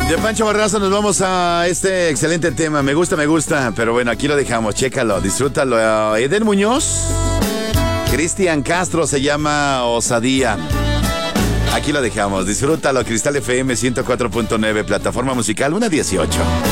De Pancho Barraza nos vamos a este excelente tema. Me gusta, pero bueno, aquí lo dejamos. Chécalo, disfrútalo. Eden Muñoz, Cristian Castro, se llama Osadía. Aquí lo dejamos. Disfrútalo. Cristal FM 104.9, plataforma musical 118.